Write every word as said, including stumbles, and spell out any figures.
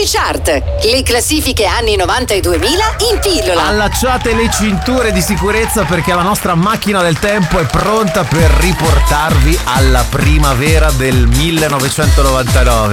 Chart. Le classifiche anni novanta e duemila in pillola. Allacciate le cinture di sicurezza perché la nostra macchina del tempo è pronta per riportarvi alla primavera del millenovecentonovantanove.